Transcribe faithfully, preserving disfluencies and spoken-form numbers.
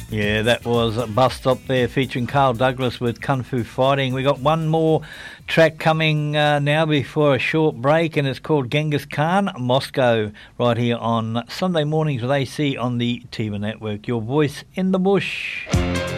Yeah, that was a Bus Stop there featuring Carl Douglas with Kung Fu Fighting. We got one more track coming uh, now before a short break, and it's called Genghis Khan, Moscow, right here on Sunday mornings with A C on the T V Network. Your voice in the bush.